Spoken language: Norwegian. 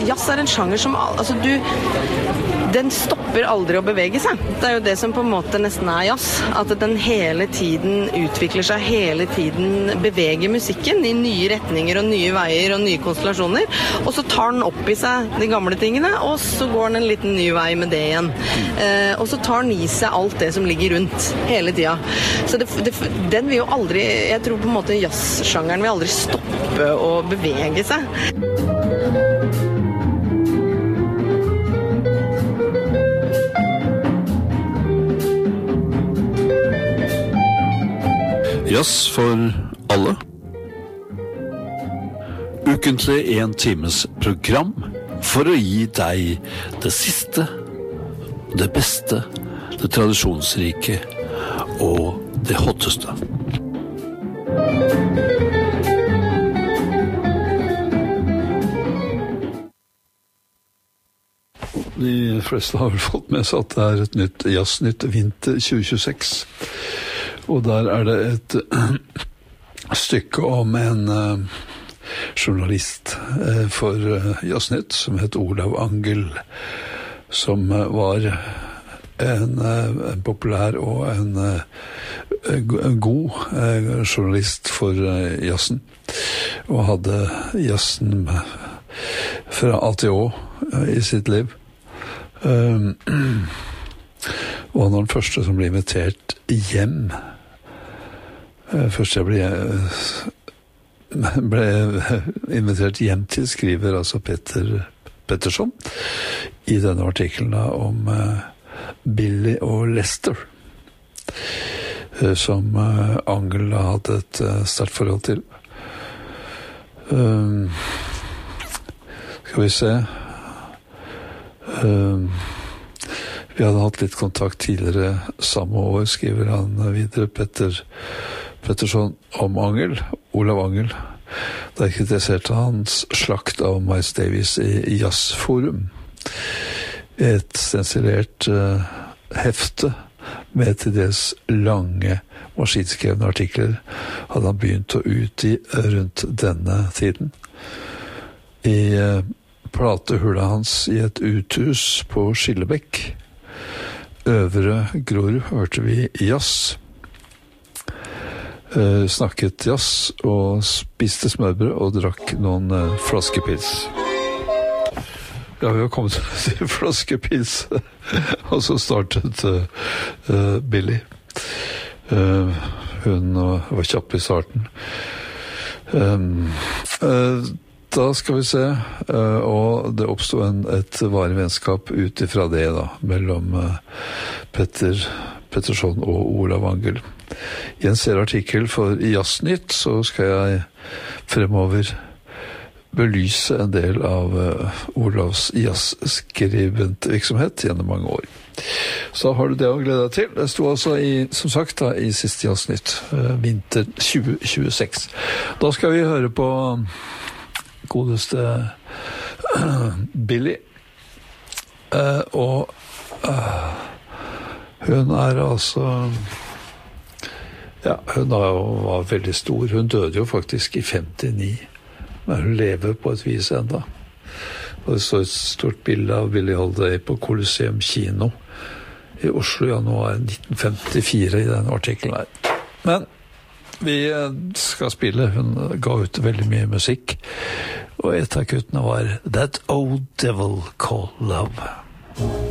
jazz en sjanger som, altså den stopper aldri å bevege seg. Det jo det som på en måte nesten jazz, at den hele tiden utvikler seg, hele tiden beveger musikken i nye retninger og nye veier og nye konstellasjoner, og så tar den opp i seg de gamle tingene, og så går den en liten ny vei med det igjen. Og så tar den i seg alt det som ligger rundt hele tida. Så den vil jo aldri, jeg tror på en måte jazzsjangeren vil aldri stoppe å bevege seg. Jazz for alle. Ukentlig 1 times program for å gi deg det siste, det beste, det tradisjonsrike og det hotteste. De fleste har vel fått med seg at det et nytt Jazznytt vinter 2026. Og der det et stykke om en journalist for Jazznytt som het Olav Angel, som var en populær og en god journalist for jazzen, og hadde jazzen fra A til Å i sitt liv. Og han var den første som ble invitert hjem. Først jeg ble invitert hjem til, skriver altså Pettersson i denne artikkelen om Billy og Lester, som Angel hadde et sterkt forhold til. Skal vi se. Vi hadde hatt litt kontakt tidligere samme år, skriver han videre, Pettersson om Angel, Olav Angel. Der kritiserte hans slakt av Miles Davis i Jazzforum. Et stensilert hefte med til dels lange maskinskrevne artikler hadde han begynt å utgi rundt denne tiden. I platehula hans i et uthus på Skillebekk, Øvre Grorud, hørte vi jazz. Snakket jazz og spiste smørbrød og drakk noen flaskepils. Ja, vi har kommet til flaskepils, og så startet Billy. Hun var kjapp i starten. Da skal vi se, og det oppstod et varig vennskap utifra det da, mellom Pettersson og Olav Angel. I en serieartikkel for Jazznytt så skal jeg fremover belyse en del av Olavs jazzskribentvirksomhet gjennom mange år. Så har du det å glede deg til. Det sto altså som sagt da, i siste Jazznytt, vinter 2026. Da skal vi høre på godeste Billy, og hun altså ja, hun var veldig stor. Hun døde jo faktisk i 59, men hun lever på et vis enda. Og det står et stort bilde av Billie Holiday på Colosseum kino i Oslo i januar 1954 i denne artikkelen her. Men vi skal spille. Hun ga ut veldig mye musikk, og et av kuttene var That Old Devil Called Love.